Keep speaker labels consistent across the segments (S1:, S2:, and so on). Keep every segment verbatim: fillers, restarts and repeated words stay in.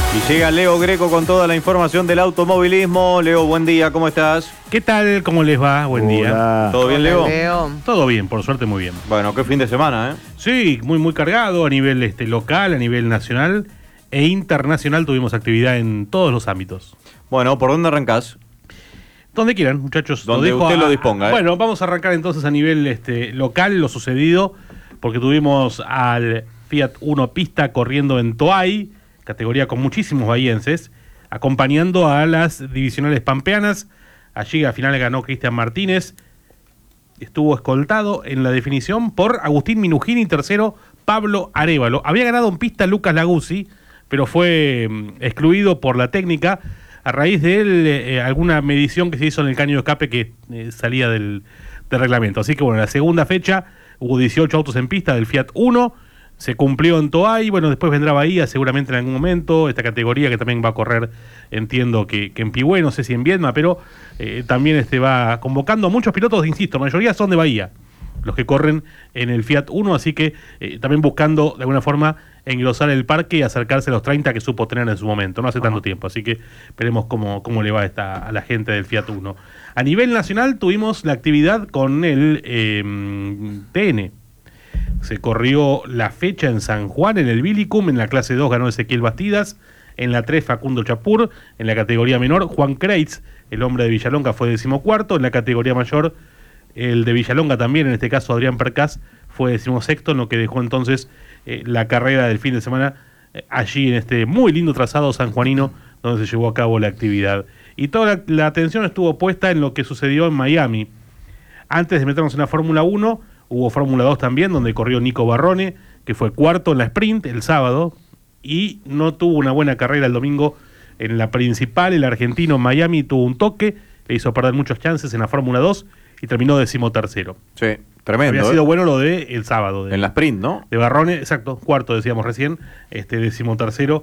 S1: Y llega Leo Greco con toda la información del automovilismo. Leo, buen día, ¿cómo estás?
S2: ¿Qué tal? ¿Cómo les va? Buen
S1: Hola.
S2: día.
S1: ¿Todo bien, Leo?
S3: Leo.
S2: Todo bien, por suerte muy bien.
S1: Bueno, qué fin de semana, ¿eh?
S2: Sí, muy muy cargado a nivel este, local, a nivel nacional e internacional. Tuvimos actividad en todos los ámbitos.
S1: Bueno, ¿por dónde arrancás?
S2: Donde quieran, muchachos.
S1: Donde
S2: dejo
S1: usted
S2: a-
S1: lo disponga, ¿eh?
S2: Bueno, vamos a arrancar entonces a nivel este, local lo sucedido, porque tuvimos al Fiat Uno Pista corriendo en Toay, categoría con muchísimos bahienses, acompañando a las divisionales pampeanas. Allí al final ganó Cristian Martínez. Estuvo escoltado en la definición por Agustín Minujín y tercero Pablo Arévalo. Había ganado en pista Lucas Laguzzi, pero fue mm, excluido por la técnica a raíz de él, eh, alguna medición que se hizo en el caño de escape que eh, salía del, del reglamento. Así que bueno, la segunda fecha hubo dieciocho autos en pista del Fiat Uno, se cumplió en Toay, bueno, después vendrá Bahía seguramente en algún momento, esta categoría que también va a correr, entiendo que, que en Pigüé, no sé si en Viedma, pero eh, también este va convocando a muchos pilotos, insisto, la mayoría son de Bahía, los que corren en el Fiat Uno, así que eh, también buscando de alguna forma engrosar el parque y acercarse a los treinta que supo tener en su momento, no hace tanto tiempo, así que veremos cómo, cómo le va esta, a la gente del Fiat Uno. A nivel nacional tuvimos la actividad con el eh, T N. Se corrió la fecha en San Juan, en el Vilicum, en la clase dos ganó Ezequiel Bastidas, en la tres Facundo Chapur, en la categoría menor Juan Kreitz, el hombre de Villalonga, fue decimocuarto, en la categoría mayor el de Villalonga también, en este caso Adrián Percás, fue decimosexto, en lo que dejó entonces eh, la carrera del fin de semana eh, allí en este muy lindo trazado sanjuanino donde se llevó a cabo la actividad. Y toda la, la atención estuvo puesta en lo que sucedió en Miami. Antes de meternos en la Fórmula uno, hubo Fórmula dos también, donde corrió Nico Barrone, que fue cuarto en la sprint el sábado, y no tuvo una buena carrera el domingo en la principal. El argentino en Miami tuvo un toque, le hizo perder muchos chances en la Fórmula dos y terminó decimotercero.
S1: Sí, tremendo.
S2: Había sido
S1: ¿eh?
S2: bueno lo de el sábado. De,
S1: En la sprint, ¿no?
S2: de Barrone, exacto, cuarto decíamos recién, este decimotercero,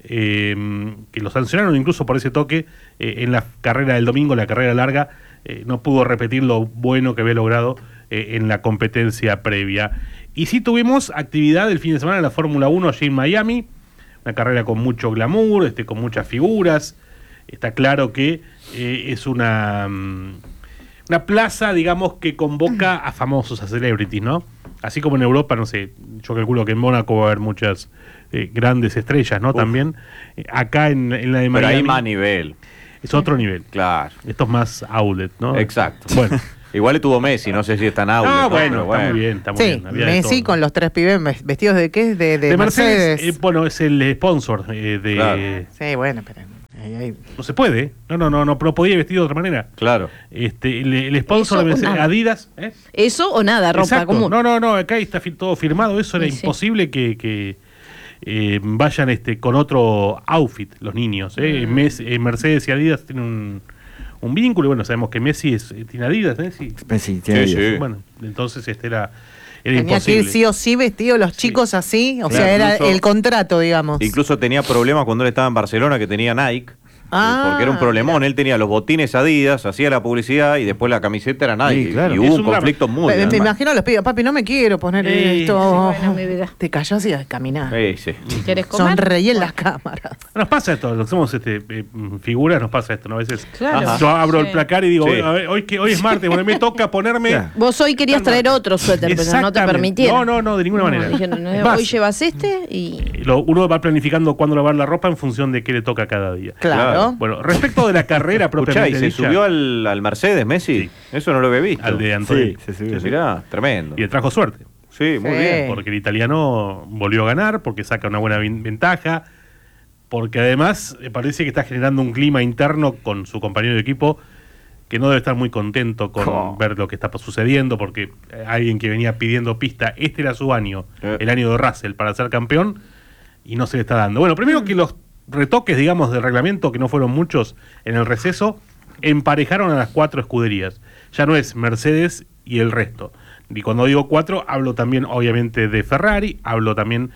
S2: eh, que lo sancionaron incluso por ese toque eh, en la carrera del domingo, la carrera larga, eh, no pudo repetir lo bueno que había logrado eh, en la competencia previa. Y sí tuvimos actividad el fin de semana en la Fórmula uno allí en Miami, una carrera con mucho glamour, este, con muchas figuras. Está claro que eh, es una, um, una plaza, digamos, que convoca a famosos, a celebrities, ¿no? Así como en Europa, no sé, yo calculo que en Mónaco va a haber muchas eh, grandes estrellas, ¿no?
S1: Uf.
S2: También. Eh, acá en, en la de
S1: Pero
S2: Miami
S1: ahí más nivel.
S2: es otro nivel.
S1: Claro.
S2: Esto es más outlet, ¿no?
S1: Exacto.
S2: Bueno.
S1: Igual estuvo Messi, no sé si está en outlet,
S2: Ah,
S1: ¿no?
S2: bueno,
S1: Pero
S2: está muy bien, está muy
S3: Sí,
S2: bien. había de
S3: Messi
S2: todo.
S3: con los tres pibes vestidos de qué? De, de,
S2: De Mercedes,
S3: Mercedes.
S2: eh, bueno, es el sponsor eh, de...
S1: Claro.
S3: Sí, bueno, pero ahí, ahí.
S2: No se puede, no, no, no, no, no podía ir vestido de otra manera.
S1: Claro.
S2: Este, el, el sponsor
S4: Eso
S2: de
S4: o
S2: Mercedes,
S4: nada.
S2: Adidas, ¿eh?
S4: Eso o nada, ropa
S2: Exacto.
S4: común.
S2: No, no, no, acá está fi- todo firmado, eso era
S4: Sí, sí.
S2: imposible que, que eh, vayan este con otro outfit los niños. ¿eh?
S4: Mm.
S2: Mes- eh, Mercedes y Adidas tienen un, un vínculo, y bueno, sabemos que Messi es, eh, tiene Adidas, ¿eh? Sí.
S5: Sí, tiene
S1: Sí,
S5: Adidas.
S1: sí.
S2: Bueno, entonces este era, era
S3: Tenía que ir
S2: imposible.
S3: sí o sí vestidos los chicos así, o
S1: Claro,
S3: sea, era
S1: incluso-
S3: el contrato, digamos.
S1: Incluso tenía problemas cuando él estaba en Barcelona, que tenía Nike.
S3: Ah,
S1: porque era un problemón, él tenía los botines Adidas, hacía la publicidad y después la camiseta era Nike.
S5: Sí, claro.
S1: Y
S2: Es
S1: hubo un
S2: un drama.
S1: conflicto muy
S3: me, me
S1: grande.
S3: imagino a los pibes, papi, no me quiero poner
S2: Eh,
S3: esto.
S4: sí, bueno, mi vida.
S3: Te callás y a caminar.
S1: Sí, sí.
S4: ¿Quieres comer?
S3: Sonreí en las cámaras.
S2: Nos pasa esto, los somos este, eh, figuras, nos pasa esto, ¿no? A veces
S4: Claro.
S1: Ajá.
S2: yo abro
S4: Sí.
S2: el placar y digo,
S1: Sí.
S2: "Hoy- a ver, hoy, que, hoy es martes, bueno, me toca ponerme...
S5: Claro.
S4: Vos hoy querías traer otro suéter, pero no te
S2: Exactamente.
S4: permitieron.
S2: No, no, no, de ninguna manera.
S4: Dijeron, no,
S2: Es más,
S4: hoy llevas este y...
S2: lo- uno va planificando cuándo lavar la ropa en función de qué le toca cada día.
S3: Claro.
S1: Claro.
S2: Bueno, respecto de la carrera
S1: Escuchá,
S2: propiamente
S1: ¿y se
S2: dicha,
S1: subió al, al Mercedes Messi?
S2: Sí.
S1: Eso no lo había visto.
S2: al de Antonio,
S5: Sí, se subió.
S1: Mirá, tremendo.
S2: y le trajo suerte,
S1: Sí, muy
S3: Sí.
S1: bien.
S2: porque el italiano volvió a ganar, porque saca una buena vin- ventaja, porque además eh, parece que está generando un clima interno con su compañero de equipo que no debe estar muy contento con
S1: Oh.
S2: ver lo que está sucediendo, porque eh, alguien que venía pidiendo pista, este era su año,
S1: Eh.
S2: el año de Russell para ser campeón, y no se le está dando. Bueno, primero que los retoques, digamos, del reglamento, que no fueron muchos en el receso, emparejaron a las cuatro escuderías. Ya no es Mercedes y el resto. Y cuando digo cuatro, hablo también, obviamente, de Ferrari, hablo también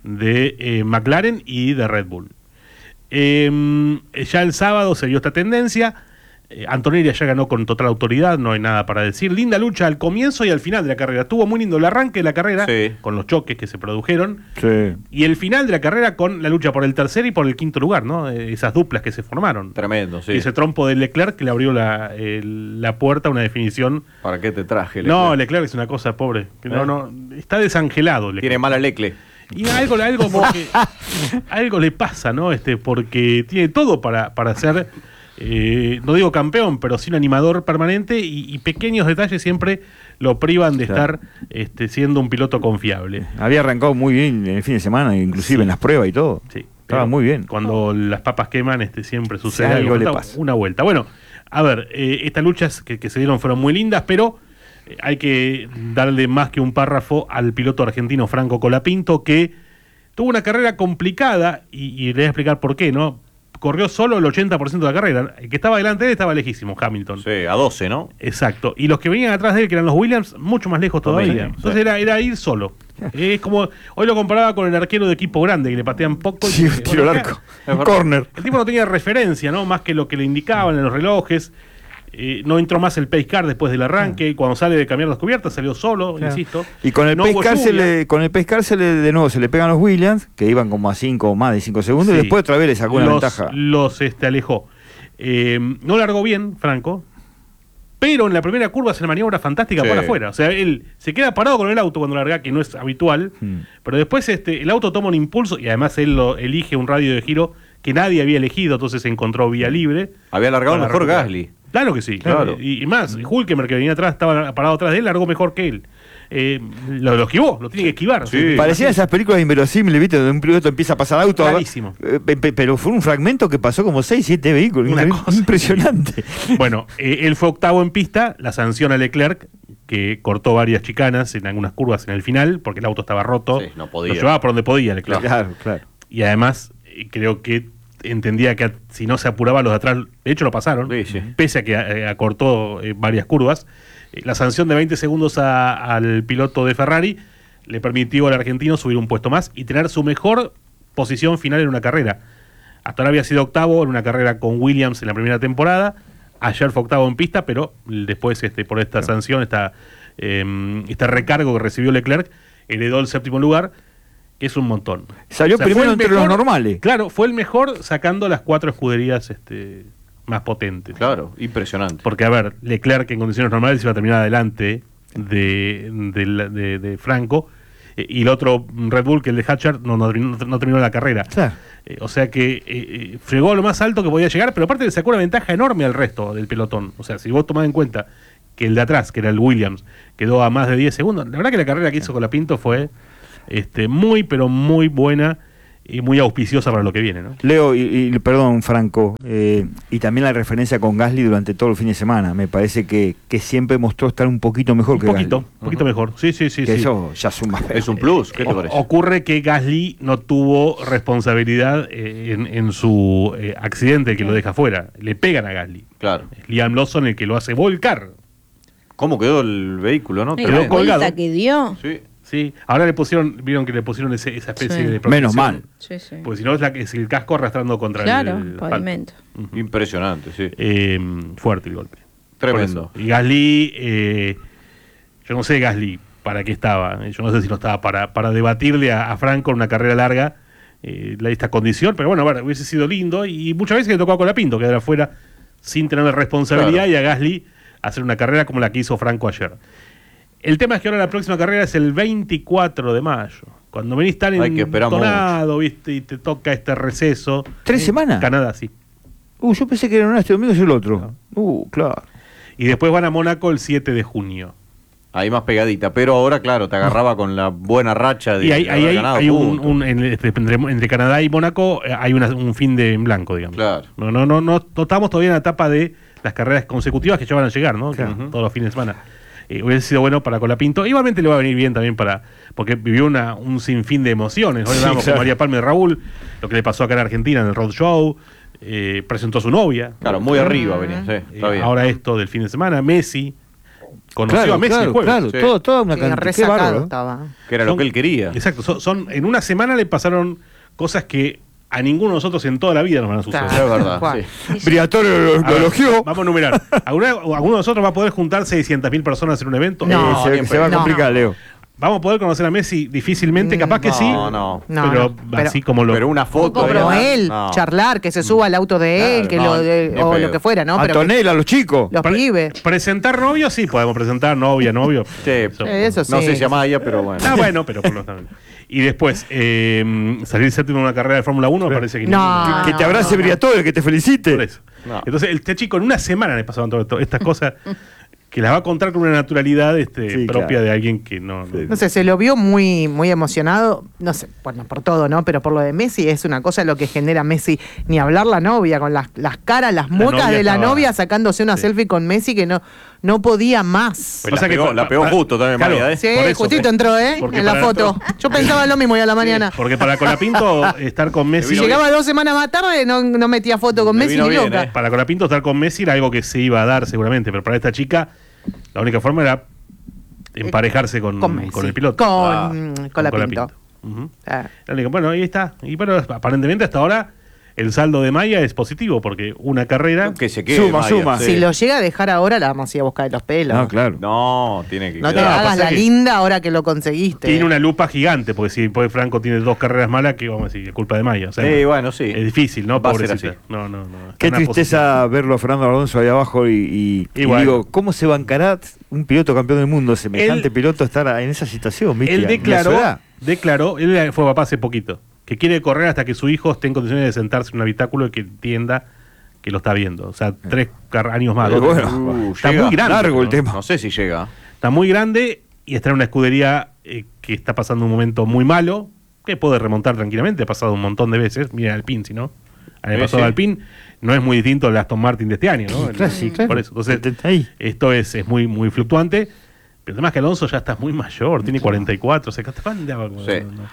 S2: de eh, McLaren y de Red Bull. Eh, ya el sábado se dio esta tendencia. Eh, Antonelli ya ganó con total autoridad, no hay nada para decir. Linda lucha al comienzo y al final de la carrera. Estuvo muy lindo el arranque de la carrera,
S1: Sí.
S2: con los choques que se produjeron.
S5: Sí.
S2: Y el final de la carrera con la lucha por el tercer y por el quinto lugar, ¿no? Eh, esas duplas que se formaron.
S1: Tremendo, sí.
S2: Y ese trompo de Leclerc que le abrió la, el- la puerta a una definición.
S1: ¿Para qué te traje?
S2: No,
S1: Leclerc?
S2: Leclerc es una cosa pobre. Que no,
S1: ¿Eh?
S2: no, está desangelado. Leclerc.
S1: Tiene mala Lecle.
S2: Y algo, algo, porque, algo le pasa, ¿no? Este, porque tiene todo para, para ser, eh, no digo campeón, pero sí un animador permanente y, y pequeños detalles siempre lo privan de
S5: Claro.
S2: estar este, siendo un piloto confiable.
S5: Había arrancado muy bien en el fin de semana, inclusive
S2: Sí.
S5: en las pruebas y todo.
S2: Sí,
S5: Estaba
S2: pero
S5: muy bien.
S2: Cuando las papas queman, este, siempre sucede
S5: Sí, algo
S2: algo.
S5: le
S2: Da
S5: pasa.
S2: Una vuelta. Bueno, a ver, eh, estas luchas que, que se dieron fueron muy lindas, pero eh, hay que darle más que un párrafo al piloto argentino Franco Colapinto, que tuvo una carrera complicada, y, y le voy a explicar por qué, ¿no? Corrió solo el ochenta por ciento de la carrera. El que estaba delante de él estaba lejísimo, Hamilton.
S1: Sí, a doce, ¿no?
S2: Exacto. Y los que venían atrás de él, que eran los Williams, mucho más lejos todavía.
S1: También,
S2: Entonces
S1: sí.
S2: era, era ir solo. Es como, hoy lo comparaba con el arquero de equipo grande, que le patean poco. y-
S5: Sí, un tiro al
S2: bueno,
S5: arco.
S1: Es verdad.
S5: Corner.
S2: el tipo no tenía referencia, ¿no? Más que lo que le indicaban en los relojes. Eh, no entró más el pace car después del arranque. Cuando sale de cambiar las cubiertas, salió solo,
S5: Claro.
S2: insisto.
S5: Y con el
S2: No hubo
S5: pescar se
S2: lluvia.
S5: le, con el pescar se le, de nuevo se le pegan los Williams, que iban como a cinco o más de cinco segundos,
S2: Sí.
S5: y después otra vez le sacó una
S2: los,
S5: ventaja.
S2: Los este, alejó. Eh, no largó bien, Franco. Pero en la primera curva hace una maniobra fantástica
S1: Sí.
S2: para afuera. O sea, él se queda parado con el auto cuando larga, que no es habitual.
S5: Hmm.
S2: Pero después este, el auto toma un impulso y además él lo elige un radio de giro que nadie había elegido, entonces se encontró vía libre.
S1: Había largado
S2: Para
S1: mejor
S2: recuperar.
S1: Gasly.
S2: Claro que sí.
S1: Claro.
S2: Y, y más, Hulkenberg que venía atrás, estaba parado atrás de él, largó mejor que él. Eh, lo, lo esquivó, lo tiene que esquivar.
S1: Sí.
S2: O sea,
S5: Parecían esas películas inverosímiles, ¿viste? Donde un piloto empieza a pasar auto.
S2: Clarísimo.
S5: Eh, pe- pe- pero fue un fragmento que pasó como seis, siete vehículos.
S2: Una
S5: Incre-
S2: cosa
S5: impresionante.
S2: Bueno, eh, él fue octavo en pista, la sanción a Leclerc, que cortó varias chicanas en algunas curvas en el final, porque el auto estaba roto.
S1: Sí, no podía.
S2: Lo llevaba por donde podía Leclerc.
S5: Claro, claro.
S2: Y además, eh, creo que entendía que a- si no se apuraba los de atrás, de hecho lo pasaron,
S1: Sí, sí.
S2: pese a que eh, acortó eh, varias curvas. Eh, la sanción de veinte segundos a- al piloto de Ferrari le permitió al argentino subir un puesto más y tener su mejor posición final en una carrera. Hasta ahora había sido octavo en una carrera con Williams en la primera temporada. Ayer fue octavo en pista, pero después este, por esta sanción, esta, eh, este recargo que recibió Leclerc, heredó el séptimo lugar, que es un montón.
S5: Salió
S2: fue
S5: primero
S2: el
S5: entre los normales.
S2: Claro, fue el mejor sacando las cuatro escuderías este, más potentes.
S1: Claro, impresionante.
S2: Porque, a ver, Leclerc en condiciones normales iba a terminar adelante de, de, la- de- de Franco, eh, y el otro Red Bull, que el de Hatcher, no, no, terminó- no terminó la carrera.
S5: Claro.
S2: Eh, o sea que eh, eh, llegó a lo más alto que podía llegar, pero aparte le sacó una ventaja enorme al resto del pelotón. O sea, si vos tomás en cuenta que el de atrás, que era el Williams, quedó a más de diez segundos, la verdad que la carrera que hizo Colapinto fue este, muy, pero muy buena y muy auspiciosa para lo que viene, ¿no?
S5: Leo, y, y perdón, Franco, eh, y también la referencia con Gasly durante todo el fin de semana. Me parece que, que siempre mostró estar un poquito mejor
S2: Un
S5: que
S2: poquito,
S5: Gasly.
S2: un poquito mejor. Sí, sí, sí.
S5: Que
S2: sí.
S5: eso ya suma.
S1: Es un plus, ¿qué te
S2: O-
S1: parece?
S2: Ocurre que Gasly no tuvo responsabilidad eh, en, en su eh, accidente que lo deja fuera. Le pegan a Gasly.
S1: Claro.
S2: Es Liam Lawson el que lo hace volcar.
S1: ¿Cómo quedó el vehículo, no?
S4: Y
S2: quedó
S4: la
S1: Tremendo.
S2: colgado.
S4: vuelta que dio.
S1: Sí.
S2: Sí. Ahora le pusieron, vieron que le pusieron ese- esa especie
S4: Sí.
S2: de protección.
S5: Menos mal.
S4: Sí, sí.
S2: Porque si no es, la, que- es el casco arrastrando contra
S4: Claro,
S2: el asfalto.
S4: pavimento.
S2: Ujú.
S1: Impresionante, sí.
S2: Eh, fuerte el golpe.
S1: Tremendo.
S2: Por eso. Y Gasly, eh, yo no sé Gasly para qué estaba. Yo no sé si no estaba para, para debatirle a, a Franco en una carrera larga eh, la- esta condición. Pero bueno, a ver, hubiese sido lindo. Y muchas veces le tocó a Colapinto quedar afuera sin tener la responsabilidad,
S1: Claro.
S2: y a Gasly hacer una carrera como la que hizo Franco ayer. El tema es que ahora la próxima carrera es el veinticuatro de mayo. Cuando venís tan
S1: Hay que esperar
S2: entonado, ¿viste? Y te toca este receso.
S5: ¿Tres semanas?
S2: Canadá, sí.
S5: Uh, yo pensé que era uno este domingo y el otro. Uh, claro.
S2: Y después van a Mónaco el siete de junio.
S1: Ahí más pegadita. Pero ahora, claro, te agarraba con la buena racha de
S2: Y ahí,
S1: de
S2: ahí
S1: haber
S2: hay,
S1: ganado
S2: hay un,
S1: puntos.
S2: un- en- entre, entre Canadá y Mónaco eh, hay una- un fin de en blanco, digamos.
S1: Claro.
S2: No, no, no, no, no estamos todavía en la etapa de las carreras consecutivas que ya van a llegar, ¿no? Que
S5: Claro.
S2: todos los fines de semana. Eh, hubiese sido bueno para Colapinto. Igualmente le va a venir bien también para. Porque vivió una, un sinfín de emociones. Hoy
S5: Sí,
S2: hablábamos
S5: claro.
S2: con María Palma y Raúl, lo que le pasó acá en Argentina en el Road Show. Eh, presentó a su novia.
S1: Claro, muy arriba venía. Sí,
S2: Eh,
S1: está bien.
S2: ahora esto del fin de semana. Messi. Conoció
S5: Claro,
S2: a Messi el
S5: claro,
S2: jueves.
S5: claro.
S1: Sí.
S5: Todo, toda una
S3: Sí,
S5: cantidad. Qué
S3: resacado
S5: bárbaro.
S3: estaba.
S1: Que era lo
S2: Son-
S1: que él quería.
S2: Exacto, son, son- en una semana le pasaron cosas que a ninguno de nosotros en toda la vida nos van a suceder.
S3: Claro.
S1: Es verdad.
S3: ¿Cuál?
S1: Sí.
S5: Briatore lo,
S2: A
S5: lo
S2: ver,
S5: elogió.
S2: Vamos a enumerar. ¿Alguna, ¿Alguno de nosotros va a poder juntar seiscientas mil personas en un evento?
S3: No.
S5: Eh, se,
S1: bien,
S5: se va a
S3: no.
S5: complicar, Leo.
S2: ¿Vamos a poder conocer a Messi difícilmente? Capaz que
S3: No,
S2: sí.
S1: No, no.
S3: No,
S2: pero
S3: no, pero-
S2: así como lo...
S1: Pero una foto.
S3: Pero
S1: ¿verdad?
S3: él,
S1: No.
S3: charlar, que se suba al auto de él,
S1: Claro,
S3: que
S1: no,
S3: lo de-
S1: ni
S3: o
S1: pedo.
S3: lo que fuera, ¿no? Pero que-
S5: Antonella, los chicos.
S3: los
S2: Pre-
S3: pibes.
S2: Presentar novio, sí, podemos presentar novia, novio.
S1: Sí.
S2: Eso.
S3: Eso sí.
S1: No sé si a Maya, pero bueno.
S2: Ah, bueno, pero por lo tanto. Y después, eh, salir séptimo en una carrera de Fórmula uno me parece que
S3: No.
S5: Que te abrace
S3: no, no.
S5: Briatore, que te felicite.
S2: Por eso.
S1: No.
S2: Entonces, este chico en una semana le pasaban todo esto- estas cosas que las va a contar con una naturalidad este,
S5: Sí,
S2: propia
S5: claro.
S2: de alguien que no. no-
S3: No sé, se lo vio muy, muy emocionado, no sé, bueno, por todo, ¿no? Pero por lo de Messi es una cosa lo que genera Messi, ni hablar la novia, con las, las caras, las muecas
S2: novia
S3: de la
S2: estaba-
S3: novia sacándose una
S2: sí.
S3: selfie con Messi que no, no podía más.
S1: Pero
S2: O sea
S1: la
S2: que
S1: pegó-
S2: pa-
S1: la pegó
S2: pa-
S1: justo también,
S2: claro.
S1: Maya, ¿eh?
S3: Sí,
S2: Por eso,
S3: justito
S2: por-
S3: entró, ¿eh?
S2: porque
S3: En la
S2: para-
S3: foto. Yo pensaba lo mismo hoy a la mañana.
S2: Porque para Colapinto estar con
S3: Si
S2: Messi.
S1: vino
S3: llegaba dos semanas más tarde, no, no metía foto con
S1: Me
S3: Messi
S1: vino
S3: ni
S1: bien,
S3: loca.
S1: ¿eh?
S2: Para Colapinto estar con Messi era algo que se iba a dar seguramente, pero para esta chica la única forma era emparejarse con,
S3: Con Messi.
S2: con el piloto.
S3: Con,
S1: Ah,
S3: con la Pinto.
S2: Ujú.
S3: Ah.
S2: La única- Bueno, ahí está. Y bueno, aparentemente hasta ahora el saldo de Maya es positivo porque una carrera.
S1: Que se quede.
S5: Suma,
S1: Maya,
S5: suma.
S1: sí.
S3: Si lo llega a dejar ahora, la vamos a ir a buscar de los pelos.
S5: No, claro.
S1: No, tiene que
S3: No te
S1: quedar.
S2: Claro,
S3: hagas
S2: pasa
S3: la
S2: que
S3: linda ahora que lo conseguiste.
S2: Tiene una lupa gigante, porque si después Franco tiene dos carreras malas, que vamos a decir, es culpa de Maya. O sea,
S1: Sí, bueno, sí.
S2: Es difícil, ¿no?
S1: Va a ser
S2: Pobrecita.
S1: así.
S2: No, no, no. Está
S5: Qué
S2: en una
S5: tristeza verlo a Fernando Alonso ahí abajo y, y- y
S2: Igual.
S5: digo, ¿cómo se bancará un piloto campeón del mundo, semejante
S2: Él-
S5: piloto, estar en esa situación? ¿viste?
S2: Él
S5: A- y a su
S2: declaró,
S5: edad.
S2: declaró, él fue papá hace poquito, que quiere correr hasta que su hijo esté en condiciones de sentarse en un habitáculo y que entienda que lo está viendo. O sea, tres car- años más.
S5: Eh,
S2: dos,
S5: bueno,
S2: tres.
S1: Uh,
S2: está
S1: llega.
S2: muy grande.
S5: Largo el
S2: ¿no?
S5: tema.
S1: No sé si llega.
S2: Está muy grande y está en una escudería eh, que está pasando un momento muy malo, que puede remontar tranquilamente. Ha pasado un montón de veces. Mira Alpine, si no. El año
S1: Sí,
S2: pasado
S1: sí.
S2: Alpine no es muy distinto al Aston Martin de este año, ¿no?
S5: Claro, sí, claro.
S2: Por eso. Entonces,
S5: Está ahí.
S2: esto es, es muy, muy fluctuante. Pero además que Alonso ya está muy mayor, tiene cuarenta y cuatro, o sea, que te andaba con-
S1: Sí.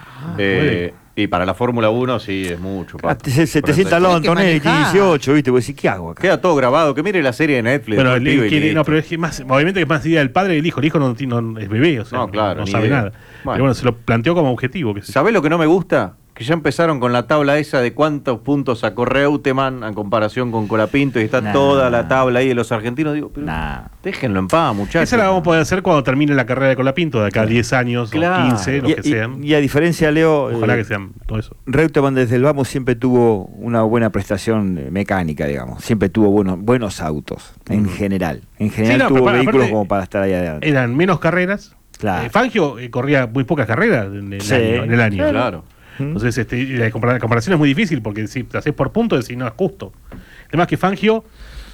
S1: Eh, y para la Fórmula uno sí es mucho.
S5: Ah,
S1: Pato.
S5: Se, se te
S1: Por
S5: sienta
S1: eso-
S5: al lado,
S3: Hay que
S5: Antonelli, tiene
S3: manejar.
S5: dieciocho, ¿viste? Vos decís, ¿qué hago acá?
S1: Queda todo grabado. Que mire la serie de Netflix.
S2: Bueno,
S1: todo
S2: el-
S1: el pibe y
S2: quiere-
S1: listo.
S2: no, pero es que más, obviamente que es más idea del padre y del hijo. El hijo no, tiene- no es bebé, o sea,
S1: No,
S2: no,
S1: claro,
S2: no
S1: ni
S2: sabe
S1: idea.
S2: nada.
S1: Bueno.
S2: Pero bueno, se lo planteó como objetivo. Que se-
S1: ¿Sabés lo que no me gusta? Que ya empezaron con la tabla esa de cuántos puntos sacó Reutemann en comparación con Colapinto y está
S5: Nah.
S1: toda la tabla ahí de los argentinos. Digo, pero
S5: Nah.
S1: déjenlo en paz, muchachos.
S2: Esa la vamos a poder hacer cuando termine la carrera de Colapinto, de acá a diez años
S1: Claro.
S2: o quince, los
S5: Y,
S2: que
S5: y-
S2: sean.
S5: y a diferencia, Leo,
S2: Ojalá
S5: eh,
S2: que sean todo eso.
S5: Reutemann desde el vamos siempre tuvo una buena prestación eh, mecánica, digamos. Siempre tuvo buenos, buenos autos, en general. En general
S2: no,
S5: tuvo
S2: pero
S5: vehículos
S2: aparte-
S5: como para estar ahí adelante.
S2: Eran menos carreras.
S5: Claro.
S2: Eh, Fangio eh, corría muy pocas carreras en el
S5: Sí.
S2: año. En el año.
S1: Claro.
S2: Entonces, este, y la, compara- la comparación es muy difícil porque si te haces por punto, decís no es justo. El tema es que Fangio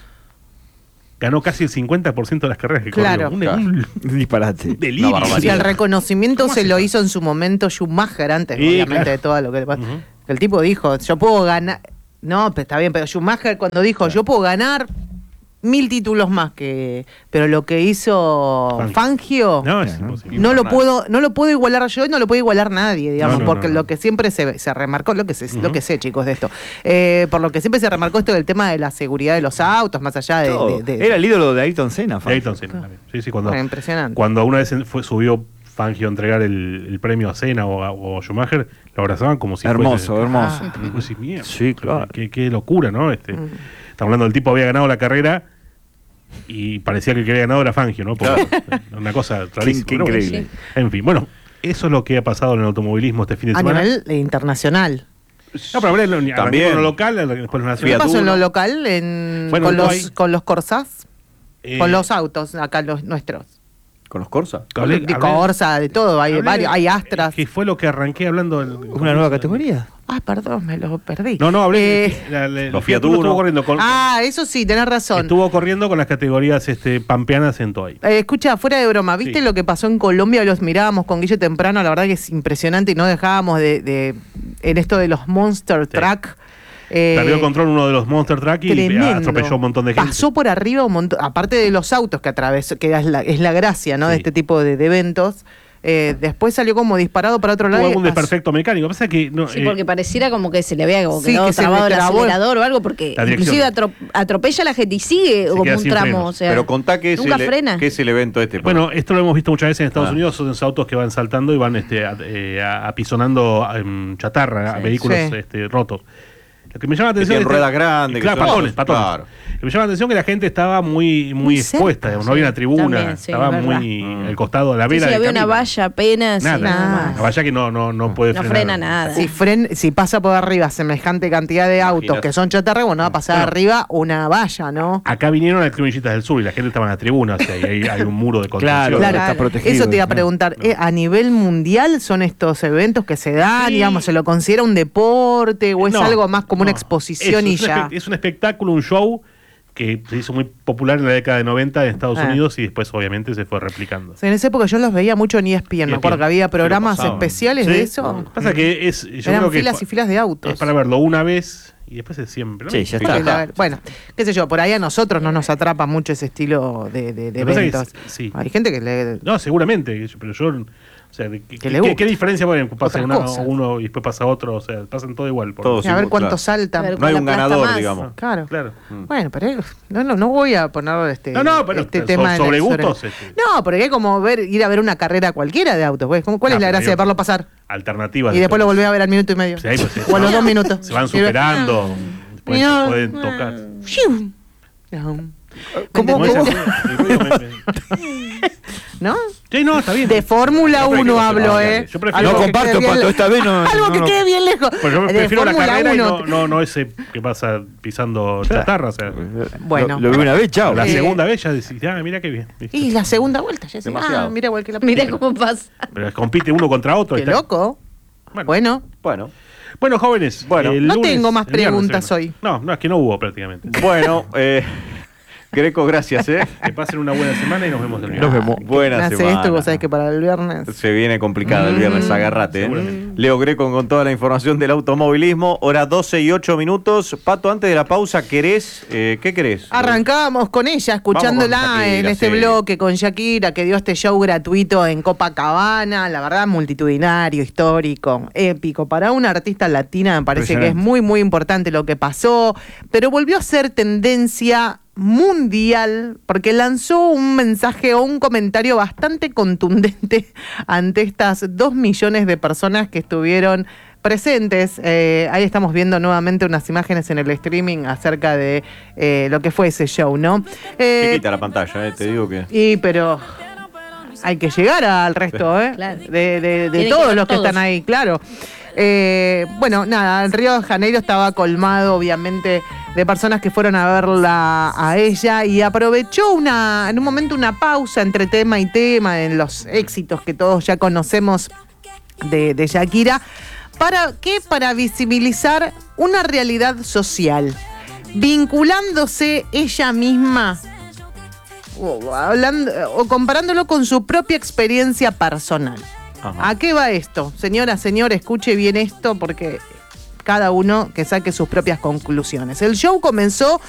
S2: ganó casi el cincuenta por ciento de las carreras que
S3: Claro.
S2: corrió. Un,
S1: Claro.
S2: un
S5: Un disparate.
S2: delirio.
S1: Una barbaridad.
S3: Y el reconocimiento
S2: ¿Cómo
S3: se
S2: hace
S3: lo
S2: para-
S3: hizo en su momento Schumacher antes,
S2: Sí,
S3: obviamente,
S2: claro.
S3: de todo lo que le pasa.
S2: Ujú.
S3: El tipo dijo, yo puedo ganar. No, pero está bien, pero Schumacher cuando dijo, yo puedo ganar mil títulos más que. Pero lo que hizo
S2: Fangio.
S3: Fangio.
S2: No, es
S5: ¿no?
S2: imposible.
S3: No lo
S1: Infernal.
S3: puedo, no lo puedo igualar yo y no lo puede igualar nadie, digamos,
S2: No, no,
S3: porque
S2: no, no.
S3: lo que siempre se, se remarcó, lo que sé, lo
S2: Ujú.
S3: que sé, chicos, de esto, eh, por lo que siempre se remarcó esto del tema de la seguridad de los autos, más allá de.
S5: Todo.
S3: de- de-
S5: Era el ídolo de Ayrton Senna,
S2: De
S5: Fangio.
S2: Ayrton Senna también. Sí, sí, cuando,
S3: Bueno, impresionante.
S2: cuando una vez fue, subió Fangio a entregar el, el premio a Senna o a, o a Schumacher, lo abrazaban como si
S5: Hermoso,
S2: fuese-
S5: hermoso.
S3: Ah.
S2: Y vos decís, mierda,
S5: Sí, claro.
S2: Qué, qué locura, ¿no? Este,
S3: Mm.
S2: Estamos hablando del tipo había ganado la carrera y parecía que el que había ganado era Fangio, ¿no? Porque, una cosa rarísima.
S5: qué
S2: ¿no?
S5: increíble.
S2: En fin, bueno, eso es lo que ha pasado en el automovilismo este fin de
S3: A
S2: semana.
S3: nivel eh, internacional.
S2: No, pero hablé, arranqué
S1: También.
S2: con lo local, después lo
S3: ¿Qué
S2: nacional.
S1: Fiat
S3: pasó en lo
S1: Uno.
S3: local en,
S2: Bueno,
S3: con,
S2: no
S3: los,
S2: hay-
S3: con los Corsas?
S2: Eh,
S3: Con los autos, acá los nuestros.
S1: ¿Con los Corsa?
S2: hablé-
S3: de
S2: hablé-
S3: Corsa, de todo, hay
S2: hablé-
S3: varios, hay Astras.
S2: Que fue lo que arranqué hablando. del-
S5: ¿Una nueva categoría?
S3: Ah, perdón, me lo perdí.
S2: No, no, hablé.
S3: Eh,
S2: la- la-
S1: Los
S2: el Fiat
S1: Fiat
S2: Uno
S1: Uno.
S2: estuvo corriendo con.
S3: ah, eso sí, tenés razón.
S2: Estuvo corriendo con las categorías este, pampeanas en Toay.
S3: Eh, escucha, fuera de broma, ¿viste
S2: Sí.
S3: lo que pasó en Colombia? Los mirábamos con Guille temprano, la verdad que es impresionante y no dejábamos de, de en esto de los Monster Truck. eh,
S2: Perdió el control uno de los Monster Truck y
S3: tremendo.
S2: atropelló un montón de gente.
S3: Pasó por arriba un montón, aparte de los autos que atravesó, que es la, es la gracia, ¿no? De
S2: Sí.
S3: este tipo de, de eventos. eh, después salió como disparado para otro lado.
S2: Hubo
S3: y
S2: algún
S3: pasó-
S2: desperfecto mecánico. Pasa que no,
S4: Sí,
S2: eh,
S4: porque pareciera como que se le había como
S3: Sí,
S4: quedado
S3: que se
S4: trabado
S3: le
S4: el
S3: trabó.
S4: acelerador o algo, porque
S2: La dirección.
S4: inclusive atro- atropella a la gente y sigue como
S2: queda
S4: un
S2: sin
S4: tramo.
S2: frenos.
S4: O sea,
S1: Pero contá qué es,
S4: nunca
S1: el,
S4: frena.
S1: qué es el evento este.
S2: bueno, esto lo hemos visto muchas veces en Estados
S1: Ah.
S2: Unidos, son esos autos que van saltando y van este, a- eh, a- apisonando em, chatarra, a
S1: Sí.
S2: vehículos
S3: Sí.
S2: este, rotos. Lo que me llama la
S1: Que
S2: atención
S1: tienen
S2: es
S1: ruedas grandes, que
S2: claro,
S1: son-
S2: patones, patones.
S1: claro.
S2: Lo que me llama la atención es que la gente estaba muy, muy
S3: Muy
S2: expuesta,
S3: cerca,
S2: digamos, no había una tribuna,
S4: También, sí,
S2: estaba
S4: es
S2: muy
S1: verdad.
S2: al costado de la
S4: Sí,
S2: vera.
S4: sí,
S2: del
S4: había una
S2: camino.
S4: valla apenas.
S2: Nada,
S4: y nada más.
S2: la valla que no, no, no puede
S4: No
S2: frenar.
S4: frena nada.
S3: Si, fren, si pasa por arriba semejante cantidad de autos
S1: Imagínate.
S3: que son chatarra, bueno, va a pasar
S2: Bueno.
S3: arriba una valla, ¿no?
S2: Acá vinieron las Crimillitas del Sur y la gente estaba en la tribuna, o sea, y ahí hay un muro de contención.
S5: Claro,
S3: Claro,
S5: está protegido.
S3: Eso te iba a
S5: ¿no?
S3: preguntar.
S2: No.
S3: ¿eh, ¿A nivel mundial son estos eventos que se dan?
S2: Sí.
S3: Digamos, ¿se lo considera un deporte o es
S2: No,
S3: algo más como una
S2: no.
S3: exposición
S2: Eso,
S3: y
S2: es un
S3: ya?
S2: espe- Es un espectáculo, un show que se hizo muy popular en la década de noventa en Estados
S3: Ah.
S2: Unidos y después obviamente se fue replicando.
S3: En esa época yo los veía mucho en E S P N. Me
S2: E S P N.
S3: acuerdo que había programas
S1: pasaban.
S3: especiales
S2: Sí.
S3: de eso.
S2: Pasa que es, yo
S3: Eran
S2: creo que
S3: filas
S2: es,
S3: y filas de autos.
S2: es para verlo una vez y después es siempre. ¿no?
S5: Sí, ya
S3: Sí,
S5: está.
S3: la ver- bueno, qué sé yo, por ahí a nosotros no nos atrapa mucho ese estilo de, de- de
S2: Lo que pasa es que
S3: eventos.
S2: es- sí.
S3: Hay gente que le...
S2: No, seguramente, pero yo, o sea, ¿qué,
S3: Que le
S2: qué-
S3: gusta.
S2: qué diferencia puede pasa
S3: Otras
S2: una-
S3: cosas.
S2: uno y después pasa otro? O sea, pasan todo igual. por-
S1: Todos.
S3: a ver
S1: sí,
S3: cuánto
S1: claro.
S3: saltan.
S4: A ver
S1: No hay
S4: cuál
S1: un
S4: aplasta
S1: ganador,
S4: más.
S1: digamos.
S3: Claro.
S2: Claro.
S1: Mm.
S3: Bueno, pero no, no, no voy a poner este,
S2: No, no, pero
S3: este
S2: so-
S3: tema en
S2: sobre
S3: el-
S2: gustos, este.
S3: No, porque es como ver, ir a ver una carrera cualquiera de autos. Pues. ¿Cómo- ¿Cuál
S2: Ah,
S3: es la
S2: pero
S3: gracia de
S2: digo,
S3: verlo pasar?
S2: Alternativas.
S3: Y después lo volvés
S2: volvés
S3: a ver al minuto y medio.
S2: Sí, ahí pues, sí.
S3: o a los dos minutos.
S2: Se van
S3: Y-
S2: superando. Después
S3: No.
S2: se pueden tocar.
S3: ¡Shiu! No.
S2: ¿Cómo,
S3: ¿Me
S2: cómo?
S3: entendés?
S2: El ruido me- me-
S3: ¿No?
S2: Sí, no, está bien.
S3: De Fórmula
S2: Yo prefiero
S3: uno
S2: que
S3: hablo,
S2: no,
S3: ¿eh?
S2: yo prefiero-
S5: No
S3: que
S5: comparto,
S3: quede bien
S5: Pato,
S3: le-
S5: esta vez no-
S3: Algo
S5: no,
S3: que
S5: no.
S3: quede bien lejos.
S2: Pues yo
S3: De
S2: prefiero la
S3: Fórmula
S2: carrera y
S3: uno.
S2: no, no, no ese que pasa pisando chatarra. O sea,
S3: Bueno.
S5: Lo, lo vi una vez, chao.
S2: la
S3: Eh,
S2: segunda vez ya decís, ah, mira qué bien. ¿viste?
S3: Y la segunda vuelta, ya decís,
S1: Demasiado.
S3: ah, mira igual que la
S4: Mira
S3: primera.
S4: cómo pasa.
S2: Pero compite uno contra otro.
S3: Qué
S2: está-
S3: loco.
S2: Bueno.
S3: Bueno,
S1: Bueno,
S2: Bueno, jóvenes.
S1: Bueno,
S2: el
S3: no
S2: lunes-
S3: tengo más
S2: el viernes,
S3: preguntas
S2: el
S3: hoy.
S2: viernes. No, no, es que no hubo prácticamente.
S1: bueno, eh, Greco, gracias, ¿eh?
S2: Que pasen una buena semana y nos vemos el viernes.
S5: Nos vemos.
S1: Buena
S3: hace
S1: semana.
S3: esto y vos sabés que para el viernes.
S1: Se viene complicado el viernes,
S3: Mm.
S1: agarrate. ¿eh?
S2: Seguramente.
S1: Leo Greco con toda la información del automovilismo. Hora doce y ocho minutos. Pato, antes de la pausa, ¿querés? Eh, ¿Qué querés?
S3: Arrancábamos con ella, escuchándola
S1: Vamos con Shakira,
S3: en este
S1: sí.
S3: bloque con Shakira, que dio este show gratuito en Copacabana. La verdad, multitudinario, histórico, épico. Para una artista latina me parece que es
S5: Impresionante.
S3: muy, muy importante lo que pasó. Pero volvió a ser tendencia mundial porque lanzó un mensaje o un comentario bastante contundente ante estas dos millones de personas que estuvieron presentes. Eh, ahí estamos viendo nuevamente unas imágenes en el streaming acerca de eh, lo que fue ese show, ¿no? Eh,
S1: Chiquita la pantalla, ¿eh? Te digo que...
S3: y pero hay que llegar al resto, ¿eh?
S4: Claro.
S3: De, de- de
S4: Tienen que
S3: todos
S4: ver
S3: los que
S4: todos.
S3: están ahí, claro. Eh, bueno, nada, el Río de Janeiro estaba colmado, obviamente, de personas que fueron a verla a ella y aprovechó una, en un momento una pausa entre tema y tema en los éxitos que todos ya conocemos de, de Shakira. ¿Para qué? Para visibilizar una realidad social, vinculándose ella misma o, hablando, o comparándolo con su propia experiencia personal.
S1: Ajá.
S3: ¿A qué va esto? Señora, señor, escuche bien esto porque cada uno que saque sus propias conclusiones. El show comenzó